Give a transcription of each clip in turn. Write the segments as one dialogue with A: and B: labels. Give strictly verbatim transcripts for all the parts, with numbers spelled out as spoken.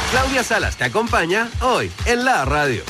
A: Claudia Salas te acompaña hoy en la radio.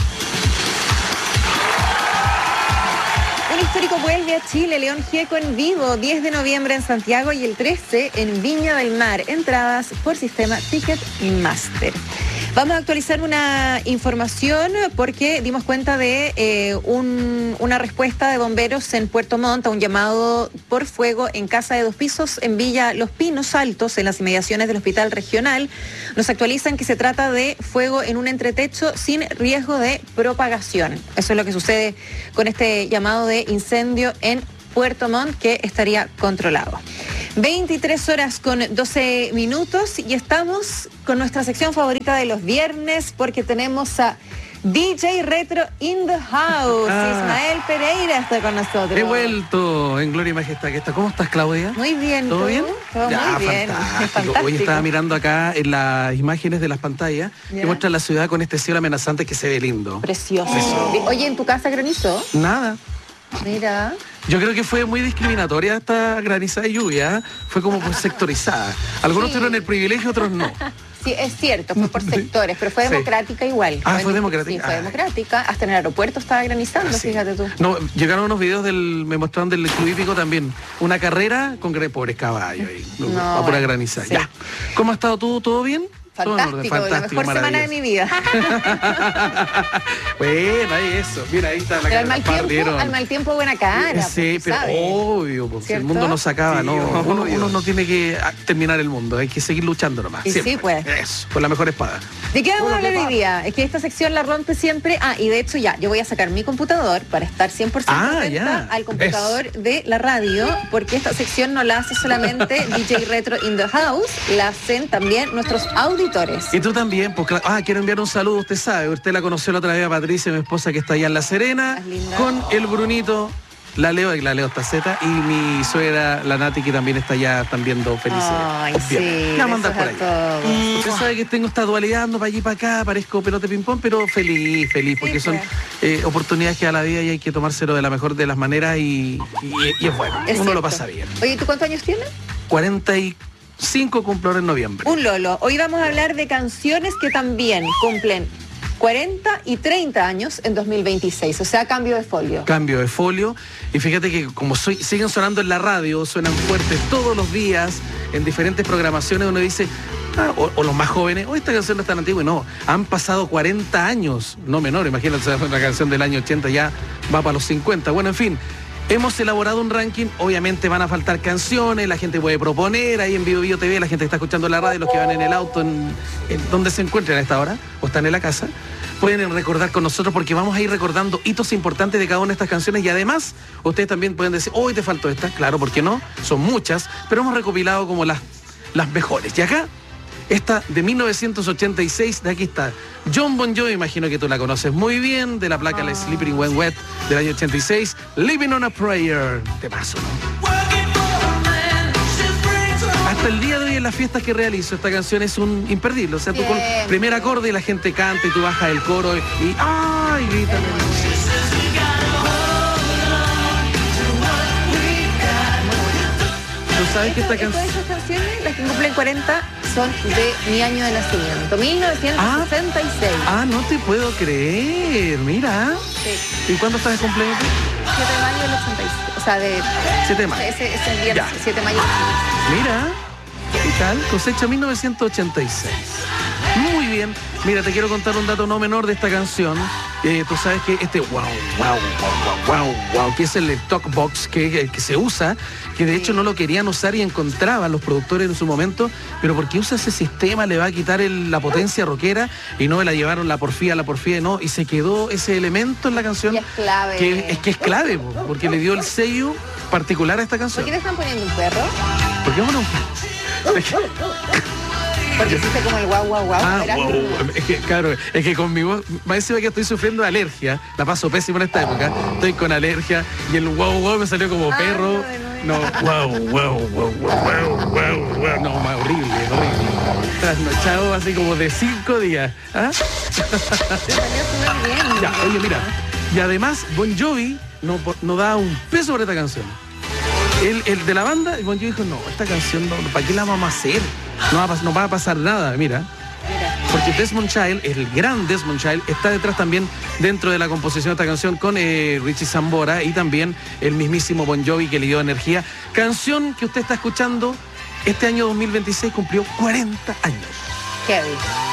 B: Un histórico vuelve a Chile, León Gieco en vivo, diez de noviembre en Santiago y el trece en Viña del Mar. Entradas por sistema Ticketmaster. Vamos a actualizar una información porque dimos cuenta de eh, un, una respuesta de bomberos en Puerto Montt a un llamado por fuego en casa de dos pisos en Villa Los Pinos Altos, en las inmediaciones del Hospital Regional. Nos actualizan que se trata de fuego en un entretecho sin riesgo de propagación. Eso es lo que sucede con este llamado de incendio en Puerto Montt, que estaría controlado. veintitrés horas con doce minutos y estamos con nuestra sección favorita de los viernes porque tenemos a D J Retro in the house. Ah, Ismael Pereira está con nosotros.
C: He vuelto en Gloria y Majestad. ¿Cómo estás, Claudia?
B: Muy bien.
C: ¿Todo
B: ¿tú?
C: bien?
B: Todo
C: ya,
B: muy bien.
C: Fantástico.
B: Fantástico.
C: Hoy estaba mirando acá en las imágenes de las pantallas ¿Ya? que muestran la ciudad con este cielo amenazante que se ve lindo.
B: Precioso. Precioso. Oye, ¿en tu casa granizó?
C: Nada.
B: Mira.
C: Yo creo que fue muy discriminatoria esta granizada y lluvia, fue como por sectorizada. Algunos sí. tuvieron el privilegio, otros no.
B: Sí, es cierto, fue por sectores, pero fue sí. democrática igual.
C: Ah, fue democrática.
B: Sí, fue democrática. Hasta en el aeropuerto estaba granizando, ah, sí. fíjate tú.
C: No, llegaron unos videos del, me mostraron del Club Hípico también. Una carrera con pobres caballos ahí, no, a pura bueno, granizada. Sí. Ya. ¿Cómo has estado tú? ¿Todo bien?
B: Fantástico, Fantástico, la mejor semana de mi vida.
C: Bueno, ahí eso. Mira, ahí está la
B: pero
C: cara.
B: Al mal, tiempo, al mal tiempo buena cara.
C: Sí, pero sabes. obvio, porque el mundo no se acaba, sí, ¿no? Uno, uno no tiene que terminar el mundo, hay que seguir luchando nomás.
B: Y sí, pues.
C: Eso, por la mejor espada.
B: ¿De qué vamos a hablar hoy día? Es que esta sección la rompe siempre. Ah, y de hecho ya, yo voy a sacar mi computador para estar cien por ciento
C: ah,
B: atenta al computador es. de la radio, porque esta sección no la hace solamente D J Retro in the house, la hacen también nuestros auditores.
C: Y tú también, pues ah, quiero enviar un saludo, usted sabe, usted la conoció la otra vez a Patricia, mi esposa que está allá en La Serena, con el Brunito, la Leo, la Leo Taceta, y mi suegra, la Nati, que también está allá, están viendo felices.
B: Ay, sí,
C: ya mandar por allá. Usted sabe que tengo esta dualidad, ando para allí para acá, parezco pelote ping-pong, pero feliz, feliz, porque sí, pues. son eh, oportunidades que a la vida y hay que tomárselo de la mejor de las maneras y, y, y es bueno, es uno cierto. Lo pasa bien.
B: Oye, ¿tú cuántos años tienes?
C: cuarenta y cinco cumplo ahora en noviembre.
B: Un lolo. Hoy vamos a hablar de canciones que también cumplen cuarenta y treinta años en dos mil veintiséis, o sea, cambio de folio.
C: Cambio de folio. Y fíjate que como soy, siguen sonando en la radio, suenan fuertes todos los días, en diferentes programaciones, uno dice, ah, o, o los más jóvenes, oh, esta canción no es tan antigua. No, han pasado cuarenta años, no menor, imagínate, una canción del año ochenta ya va para los cincuenta. Bueno, en fin. Hemos elaborado un ranking, obviamente van a faltar canciones, la gente puede proponer, ahí en Vivo Vivo T V, la gente está escuchando la radio, los que van en el auto, en, en donde se encuentren a esta hora, o están en la casa, pueden recordar con nosotros porque vamos a ir recordando hitos importantes de cada una de estas canciones y además ustedes también pueden decir, hoy te faltó esta, claro, ¿por qué no? Son muchas, pero hemos recopilado como las, las mejores. Y acá, esta de mil novecientos ochenta y seis, de aquí está Jon Bon Jovi, imagino que tú la conoces muy bien, de la placa La Sleeping When Wet del año ochenta y seis, Living on a Prayer, te paso, ¿no? Hasta el día de hoy en las fiestas que realizo, esta canción es un imperdible, o sea, tú con primer acorde y la gente canta y tú bajas el coro y, y ¡ay! Gritan. ¿Tú sabes que esta canción?
B: Todas esas canciones, las que cumplen cuarenta, son de mi año de nacimiento, mil novecientos sesenta y seis.
C: Ah, ah, no te puedo creer, mira. Sí. ¿Y cuándo estás de cumpleaños?
B: siete de mayo del ochenta y seis, o sea, de...
C: siete de mayo.
B: Ese es el día siete de mayo.
C: Mira, ¿qué tal? Cosecha mil novecientos ochenta y seis. Muy bien. Mira, te quiero contar un dato no menor de esta canción. Eh, tú sabes que este wow, wow, wow, wow, wow, que es el talk box que, que se usa, que de hecho no lo querían usar y encontraban los productores en su momento, pero porque usa ese sistema le va a quitar el, la potencia rockera y no la llevaron la porfía, la porfía, no, y se quedó ese elemento en la canción.
B: Y es clave.
C: Que, es que es clave, porque le dio el sello particular a esta canción.
B: ¿Por qué te están poniendo un perro?
C: ¿Por qué bueno? Es que...
B: Porque hiciste como el guau, guau, guau.
C: Ah, wow. Es que, claro, es que con mi voz, más encima que estoy sufriendo de alergia, la paso pésimo en esta época, estoy con alergia y el guau, guau me salió como perro. No, guau, guau, guau, guau, guau, guau. No, más horrible, horrible. Trasnochado así como de cinco días. ¿Ah? Ya, oye, mira. Y además, Bon Jovi no, no da un peso por esta canción. El, el de la banda, Bon Jovi dijo, no, esta canción, no, ¿para qué la vamos a hacer? No va, a, no va a pasar nada, mira.
B: Mira.
C: porque Desmond Child, el gran Desmond Child, está detrás también dentro de la composición de esta canción con eh, Richie Sambora y también el mismísimo Bon Jovi que le dio energía. Canción que usted está escuchando este año dos mil veintiséis cumplió cuarenta años.
B: Heavy.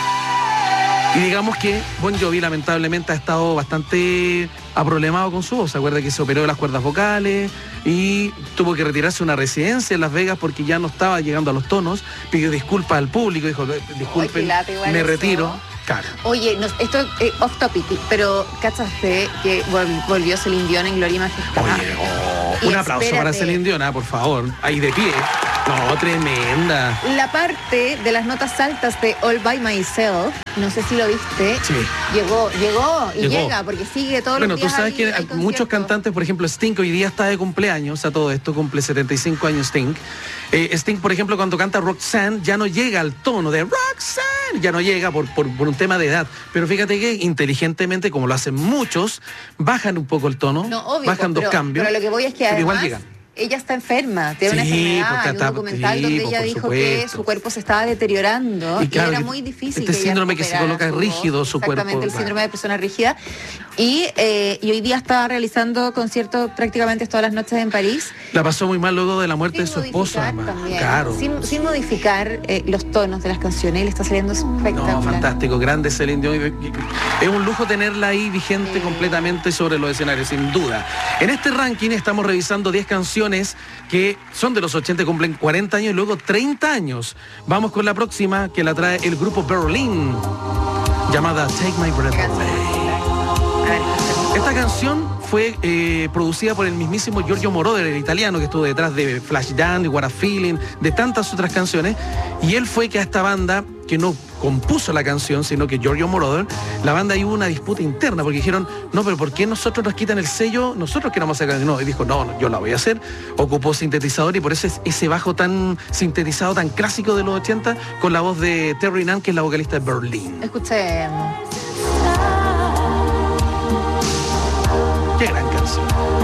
C: Y digamos que Bon Jovi lamentablemente ha estado bastante aproblemado con su voz. ¿Se acuerda que se operó de las cuerdas vocales y tuvo que retirarse a una residencia en Las Vegas porque ya no estaba llegando a los tonos? Pidió disculpas al público, dijo, disculpen, me eso. retiro. Claro.
B: Oye, no, esto es eh, off topic, pero ¿cachaste que vol- volvió Celine Dion en Gloria y Majestad?
C: Oye, oh, un aplauso espérate. para Celine Dion, ah, por favor. Ahí de pie. No, tremenda.
B: La parte de las notas altas de All By Myself, no sé si lo viste,
C: sí.
B: llegó, llegó y
C: llegó.
B: llega, porque sigue todos
C: bueno,
B: los días.
C: Bueno, tú sabes
B: hay,
C: que
B: hay
C: muchos cantantes, por ejemplo, Sting hoy día está de cumpleaños, o sea, todo esto cumple setenta y cinco años Sting. Eh, Sting, por ejemplo, cuando canta Roxanne, ya no llega al tono de Roxanne, ya no llega por, por, por un tema de edad. Pero fíjate que inteligentemente, como lo hacen muchos, bajan un poco el tono,
B: no, obvio,
C: bajan
B: pero,
C: dos cambios.
B: Pero lo que voy es que además,
C: igual llegan.
B: Ella está enferma, tiene
C: sí,
B: una enfermedad, hay un
C: está,
B: documental
C: sí,
B: donde
C: por
B: ella dijo
C: supuesto.
B: que su cuerpo se estaba deteriorando y,
C: claro,
B: y era muy difícil.
C: Este
B: que
C: síndrome que se coloca
B: su
C: rígido
B: voz,
C: su cuerpo.
B: Exactamente, el síndrome de persona rígida. Y, eh, y hoy día está realizando conciertos prácticamente todas las noches en París.
C: La pasó muy mal luego de la muerte
B: sin
C: de su esposo.
B: También,
C: claro.
B: Sin, sin modificar eh, los tonos de las canciones. Él está saliendo espectacular.
C: No, fantástico, grande Celine Dion. Es un lujo tenerla ahí vigente sí. completamente sobre los escenarios, sin duda. En este ranking estamos revisando diez canciones que son de los ochenta, cumplen cuarenta años y luego treinta años. Vamos con la próxima, que la trae el grupo Berlin, llamada Take My Breath Away. Esta canción fue eh, producida por el mismísimo Giorgio Moroder, el italiano que estuvo detrás de Flashdance, de What a Feeling, de tantas otras canciones, y él fue que a esta banda, que no compuso la canción, sino que Giorgio Moroder, la banda ahí hubo una disputa interna, porque dijeron, no, pero ¿por qué nosotros nos quitan el sello? Nosotros queremos hacer canción. No, y dijo, no, no, yo la voy a hacer. Ocupó sintetizador y por eso es ese bajo tan sintetizado, tan clásico de los ochenta, con la voz de Terry Nunn, que es la vocalista de Berlin.
B: Escuchemos.
C: Qué gran canción.